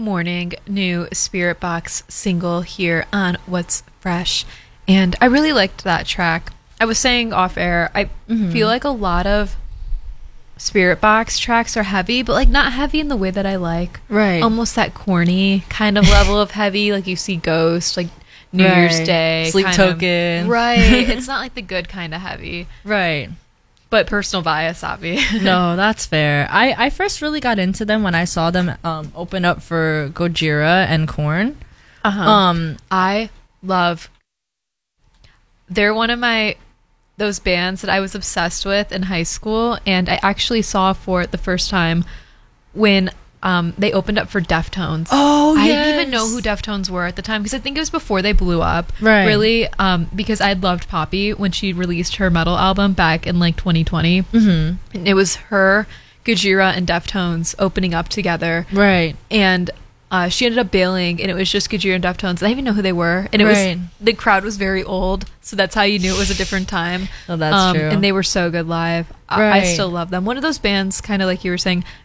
morning, new Spirit Box single here on What's Fresh. And I really liked that track. I was saying off air, I feel like a lot of Spirit Box tracks are heavy, but like not heavy in the way that I like. Right. Almost that corny kind of level of heavy, like you see Ghost, like New Year's Day. Sleep Token. Right. It's not like the good kind of heavy. Right. But personal bias, obvi. No, that's fair. I first really got into them when I saw them open up for Gojira and Korn. I love... They're one of those bands that I was obsessed with in high school, and I actually saw for the first time when they opened up for Deftones. Oh, I yes. didn't even know who Deftones were at the time, because I think it was before they blew up. Right. Really, because I loved Poppy when she released her metal album back in like 2020. Mm-hmm. And it was her, Gojira, and Deftones opening up together. Right. And she ended up bailing, and it was just Gojira and Deftones. I didn't even know who they were, and it Right. was the crowd was very old, so that's how you knew it was a different time. Oh, that's true. And they were so good live. I Right. still love them. One of those bands, kind of like you were saying,